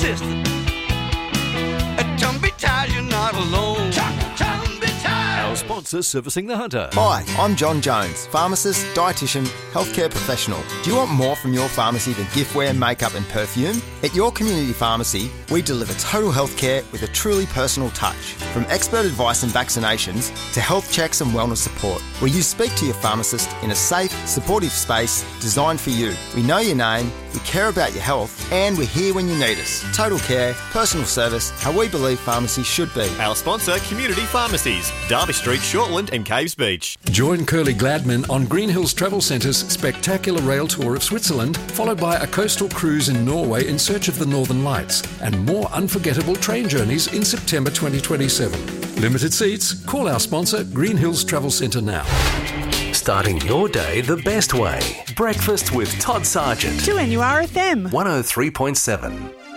assistant. At Tumby Tires, you're not alone. Tumby Tires. Our sponsor, Servicing the Hunter. Hi, I'm John Jones, pharmacist, dietitian, healthcare professional. Do you want more from your pharmacy than giftware, makeup and perfume? At your community pharmacy, we deliver total healthcare with a truly personal touch. From expert advice and vaccinations to health checks and wellness support, where you speak to your pharmacist in a safe, supportive space designed for you. We know your name, we care about your health, and we're here when you need us. Total care, personal service, how we believe pharmacy should be. Our sponsor, Community Pharmacies, Derby Street, Shortland and Caves Beach. Join Curly Gladman on Green Hills Travel Centre's spectacular rail tour of Switzerland, followed by a coastal cruise in Norway in search of the Northern Lights, and more unforgettable train journeys in September 2027. Limited seats. Call our sponsor, Green Hills Travel Centre now. Starting your day the best way. Breakfast with Todd Sargent. 2NURFM 103.7.